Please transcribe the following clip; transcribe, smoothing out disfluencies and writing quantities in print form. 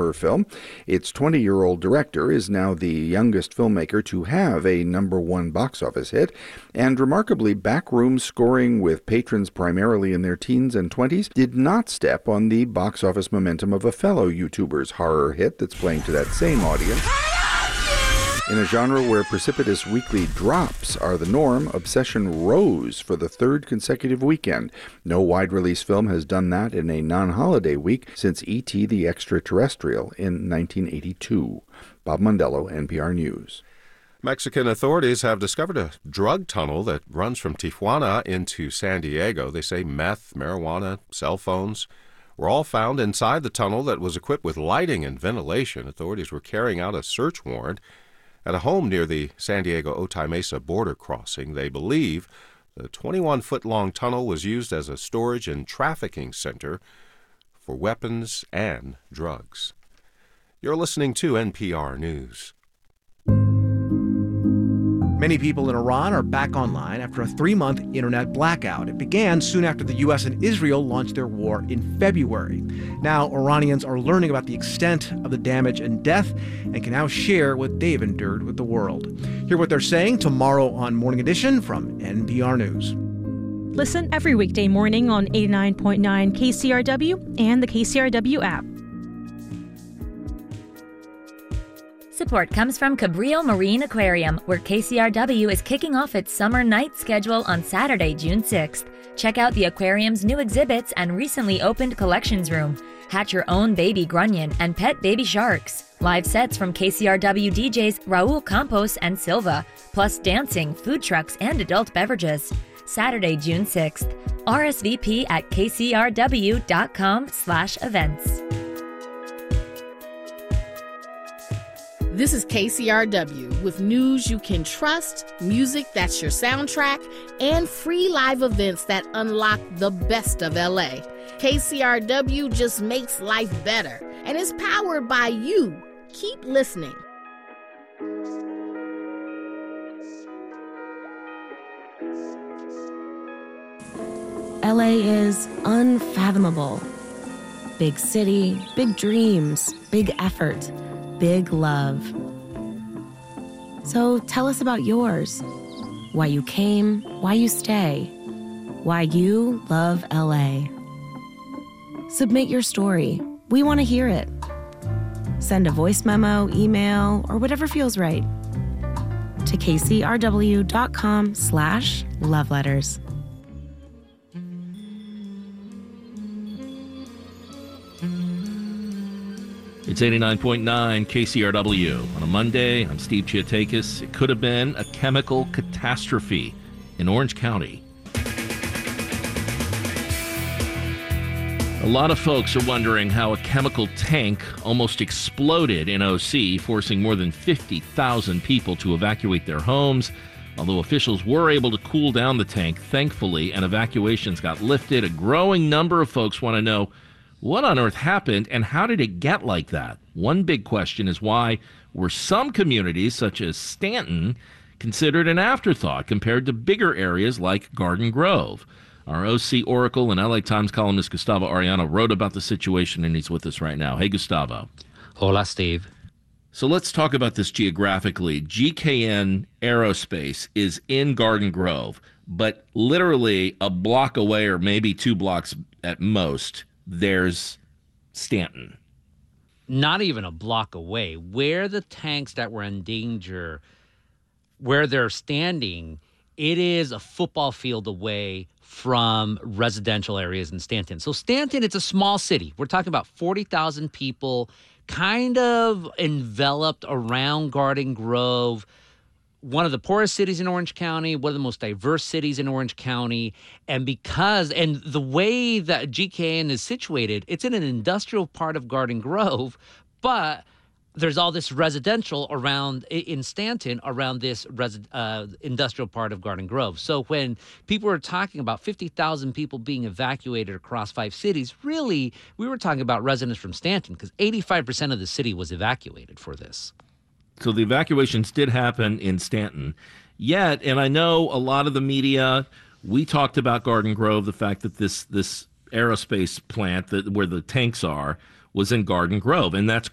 horror film. Its 20-year-old director is now the youngest filmmaker to have a #1 box office hit, and remarkably, Backroom, scoring with patrons primarily in their teens and 20s, did not step on the box office momentum of a fellow YouTuber's horror hit that's playing to that same audience. In a genre where precipitous weekly drops are the norm, Obsession rose for the third consecutive weekend. No wide-release film has done that in a non-holiday week since E.T. the Extraterrestrial in 1982. Bob Mondello, NPR News. Mexican authorities have discovered a drug tunnel that runs from Tijuana into San Diego. They say meth, marijuana, cell phones were all found inside the tunnel that was equipped with lighting and ventilation. Authorities were carrying out a search warrant at a home near the San Diego-Otay Mesa border crossing. They believe the 21-foot-long tunnel was used as a storage and trafficking center for weapons and drugs. You're listening to NPR News. Many people in Iran are back online after a 3-month internet blackout. It began soon after the U.S. and Israel launched their war in February. Now, Iranians are learning about the extent of the damage and death and can now share what they've endured with the world. Hear what they're saying tomorrow on Morning Edition from NPR News. Listen every weekday morning on 89.9 KCRW and the KCRW app. Support comes from Cabrillo Marine Aquarium, where KCRW is kicking off its summer night schedule on Saturday, June 6th. Check out the aquarium's new exhibits and recently opened collections room. Hatch your own baby grunion and pet baby sharks. Live sets from KCRW DJs Raul Campos and Silva, plus dancing, food trucks, and adult beverages. Saturday, June 6th. RSVP at kcrw.com/events. This is KCRW with news you can trust, music that's your soundtrack, and free live events that unlock the best of LA. KCRW just makes life better and is powered by you. Keep listening. LA is unfathomable. Big city, big dreams, big effort. Big love. So tell us about yours. Why you came, why you stay, why you love LA. Submit your story. We want to hear it. Send a voice memo, email, or whatever feels right to kcrw.com/loveletters. It's 89.9 KCRW. On a Monday, I'm Steve Chiatakis. It could have been a chemical catastrophe in Orange County. A lot of folks are wondering how a chemical tank almost exploded in OC, forcing more than 50,000 people to evacuate their homes. Although officials were able to cool down the tank, thankfully, and evacuations got lifted, a growing number of folks want to know what on earth happened and how did it get like that? One big question is why were some communities, such as Stanton, considered an afterthought compared to bigger areas like Garden Grove? Our OC Oracle and LA Times columnist Gustavo Arellano wrote about the situation, and he's with us right now. Hey, Gustavo. Hola, Steve. So let's talk about this geographically. GKN Aerospace is in Garden Grove, but literally a block away, or maybe 2 blocks at most, there's Stanton. Not even a block away. Where the tanks that were in danger, where they're standing, it is a football field away from residential areas in Stanton. So Stanton, it's a small city. We're talking about 40,000 people, kind of enveloped around Garden Grove. One of the poorest cities in Orange County, one of the most diverse cities in Orange County. And the way that GKN is situated, it's in an industrial part of Garden Grove, but there's all this residential around in Stanton around this industrial part of Garden Grove. So when people were talking about 50,000 people being evacuated across 5 cities, really, we were talking about residents from Stanton because 85% of the city was evacuated for this. So the evacuations did happen in Stanton. Yet, and I know a lot of the media, we talked about Garden Grove, the fact that this aerospace plant where the tanks are was in Garden Grove, and that's